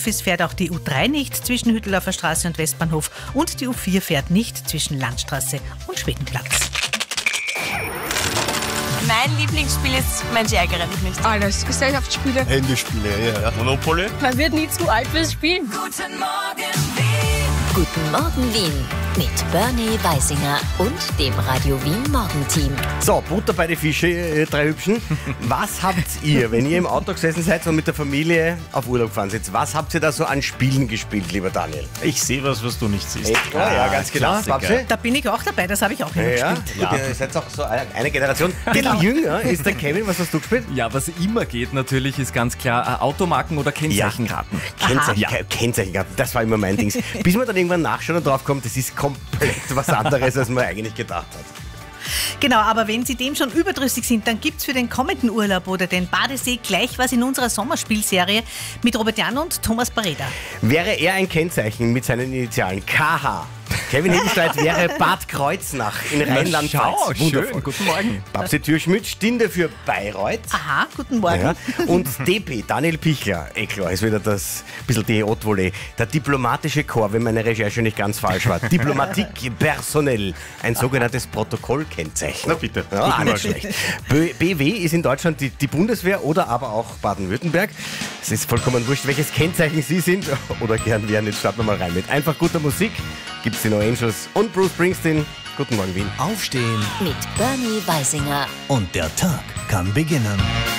U5, es fährt auch die U3 nicht zwischen Hütteldorfer Straße und Westbahnhof und die U4 fährt nicht zwischen Landstraße und Schwedenplatz. Mein Lieblingsspiel ist Mensch, ärgere dich nicht. Alles. Gesellschaftsspiele. Handyspiele, ja. Monopoly. Man wird nie zu alt fürs Spielen. Guten Morgen, Wien. Guten Morgen Wien mit Bernie Weisinger und dem Radio Wien Morgenteam. So, Butter bei die Fische, ihr drei Hübschen. Was habt ihr, wenn ihr im Auto gesessen seid und mit der Familie auf Urlaub gefahren seid, was habt ihr da so an Spielen gespielt, lieber Daniel? Ich sehe was du nicht siehst. Ja, ganz genau. Klassiker. Da bin ich auch dabei, das habe ich auch immer Ja, gespielt. gut, ihr seid auch so eine Generation. Ein bisschen jünger ist der Kevin, was hast du gespielt? Ja, was immer geht natürlich, ist ganz klar Automarken oder Kennzeichenraten. Kennzeichenkarten, das war immer mein Ding. Bis man dann irgendwann nachschaut und drauf kommt, das ist komplett was anderes, als man eigentlich gedacht hat. Genau, aber wenn Sie dem schon überdrüssig sind, dann gibt es für den kommenden Urlaub oder den Badesee gleich was in unserer Sommerspielserie mit Robert Jan und Thomas Bareda. Wäre er ein Kennzeichen mit seinen Initialen KH? Kevin Hebenstreit wäre Bad Kreuznach in Rheinland-Pfalz. Schau, Wundervoll. schön, guten Morgen. Babsi Türschmidt stünde für Bayreuth. Aha, guten Morgen. Ja. Und DP, Daniel Pichler, klar, ist wieder das bisschen die Haute-Volée. Der diplomatische Chor, wenn meine Recherche nicht ganz falsch war. Diplomatique personnelle, ein sogenanntes Protokollkennzeichen. Na bitte. Ja, auch nicht schlecht. BW ist in Deutschland die Bundeswehr oder aber auch Baden-Württemberg. Es ist vollkommen wurscht, welches Kennzeichen Sie sind oder gern wären. Jetzt starten wir mal rein mit einfach guter Musik. Gibt's die No Angels und Bruce Springsteen. Guten Morgen, Wien. Aufstehen Mit Bernie Weisinger. und der Tag kann beginnen.